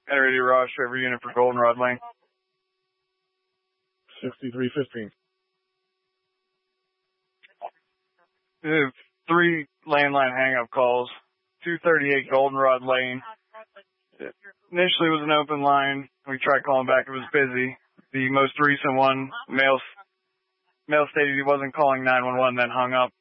Ready to rush, every unit for Goldenrod Lane. 6315. 3 landline hang-up calls. 238 Goldenrod Lane. Initially was an open line. We tried calling back. It was busy. The most recent one, male stated he wasn't calling 911, then hung up.